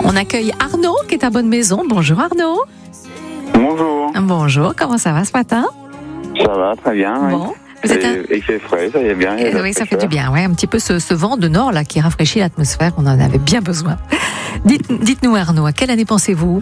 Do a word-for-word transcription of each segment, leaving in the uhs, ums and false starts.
On accueille Arnaud qui est à Bonne Maison. Bonjour Arnaud. Bonjour. Bonjour, comment ça va ce matin? Ça va, très bien. Bon. Oui. Vous êtes un... Et il fait frais, ça y est bien. Et oui, ça fait du bien. Ouais, un petit peu ce, ce vent de nord là qui rafraîchit l'atmosphère. On en avait bien besoin. Dites, dites-nous Arnaud, à quelle année pensez-vous?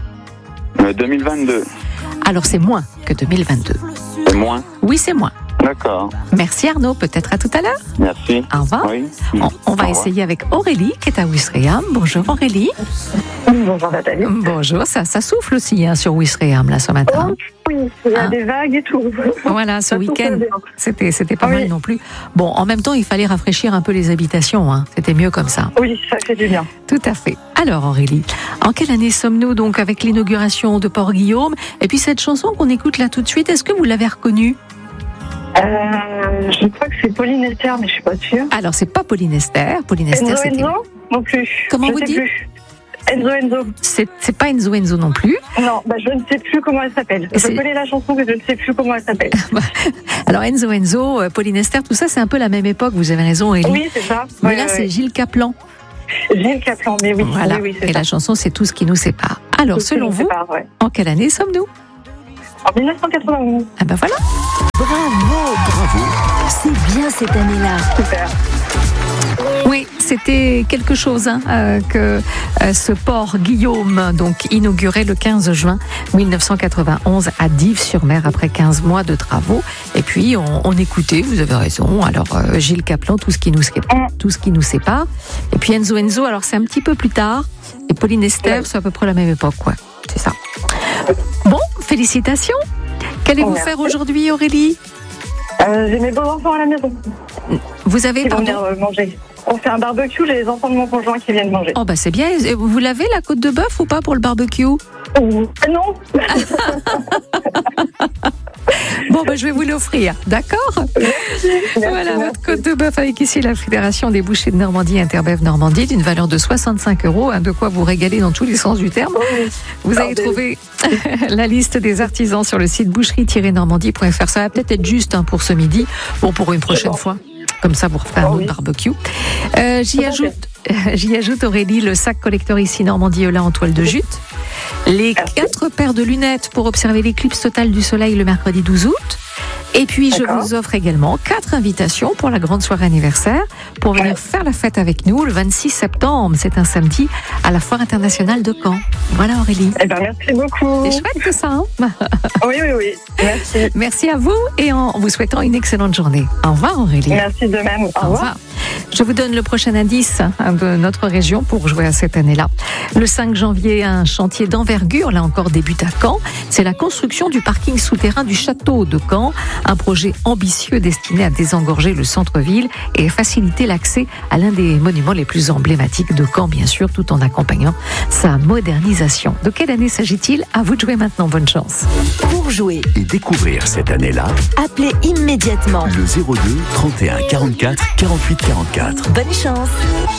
Euh, deux mille vingt-deux. Alors c'est moins que deux mille vingt-deux. C'est moins? Oui, c'est moins. D'accord. Merci Arnaud, peut-être à tout à l'heure. Merci. Au revoir. Oui. On, on va Au revoir. essayer avec Aurélie qui est à Ouistreham. Bonjour Aurélie. Bonjour Nathalie. Bonjour, ça, ça souffle aussi hein, sur Ouistreham là ce matin. Oh, oui, il y a Hein des vagues et tout. Voilà, ce Ça week-end, souffle bien. c'était, c'était pas Oui. mal non plus. Bon, en même temps, il fallait rafraîchir un peu les habitations. Hein. C'était mieux comme ça. Oui, ça fait du bien. Tout à fait. Alors Aurélie, en quelle année sommes-nous donc avec l'inauguration de Port-Guillaume? Et puis cette chanson qu'on écoute là tout de suite, est-ce que vous l'avez reconnue? Euh, je crois que c'est Pauline Esther, mais je suis pas sûre. Alors c'est pas Pauline Esther. Pauline Esther, Enzo c'était... Enzo non plus. Comment je vous sais dites plus. Enzo Enzo. C'est, c'est pas Enzo Enzo non plus. Non, bah, je ne sais plus comment elle s'appelle. Et Je c'est- connais la chanson, mais je ne sais plus comment elle s'appelle. Alors Enzo Enzo, euh, Pauline Esther, tout ça c'est un peu la même époque, vous avez raison Aurélie. Oui, c'est ça. Mais Ouais, là ouais, c'est ouais. Gilles Caplan. Gilles Caplan, mais oui. Voilà. Oui, oui, c'est Et ça. la chanson c'est Tout ce qui nous sépare. Alors Tout ce qui selon nous vous, sépare, ouais. en quelle année sommes-nous? En dix-neuf cent quatre-vingt-onze. Ah ben voilà. Bravo, bravo. C'est bien cette année-là. Super. Oui, c'était quelque chose hein, euh, que euh, ce port Guillaume donc inauguré le quinze juin mille neuf cent quatre-vingt-onze à Dives-sur-Mer après quinze mois de travaux. Et puis on, on écoutait, vous avez raison. Alors euh, Gilles Caplan, tout ce qui nous sépare, tout ce qui nous sépare. Et puis Enzo Enzo, alors c'est un petit peu plus tard. Et Pauline Esther, Ouais. c'est à peu près la même époque, quoi. C'est ça. Bon, félicitations. Qu'allez-vous Merci. faire aujourd'hui, Aurélie? Euh, j'ai mes beaux-enfants à la maison. Vous avez Ils vont pardon. venir euh, manger. On fait un barbecue, j'ai les enfants de mon conjoint qui viennent manger. Oh bah c'est bien. Et vous l'avez la côte de bœuf ou pas pour le barbecue? Ah non. Bon, ben, je vais vous l'offrir, d'accord? Voilà, votre côte de bœuf avec ici la Fédération des bouchers de Normandie, Interbev Normandie, d'une valeur de soixante-cinq euros, hein, de quoi vous régaler dans tous les sens du terme. Vous avez trouvé la liste des artisans sur le site boucherie normandie point f r. Ça va peut-être être juste hein, pour ce midi, bon, pour une prochaine fois. Comme ça, vous referez un Oh autre oui. barbecue. Euh, j'y Tout à ajoute, j'y ajoute Aurélie le sac collector ici Normandie Eula en toile de jute. Les Merci. quatre paires de lunettes pour observer l'éclipse totale du soleil le mercredi douze août. Et puis, je D'accord. vous offre également quatre invitations pour la grande soirée anniversaire pour venir Ouais. faire la fête avec nous le vingt-six septembre. C'est un samedi à la Foire internationale de Caen. Voilà Aurélie. Eh ben, merci beaucoup. C'est chouette tout ça. Hein Oui, oui, oui. Merci. Merci à vous et en vous souhaitant une excellente journée. Au revoir Aurélie. Merci de même. Au revoir. Je vous donne le prochain indice hein, de notre région pour jouer à cette année-là. Le cinq janvier, un chantier d'envergure, là encore, débute à Caen. C'est la construction du parking souterrain du château de Caen. Un projet ambitieux destiné à désengorger le centre-ville et faciliter l'accès à l'un des monuments les plus emblématiques de Caen, bien sûr, tout en accompagnant sa modernisation. De quelle année s'agit-il? À vous de jouer maintenant. Bonne chance. Pour jouer, Et découvrir cette année-là, appelez immédiatement. le zéro deux trente et un quarante-quatre quarante-huit quarante-quatre. Bonne chance.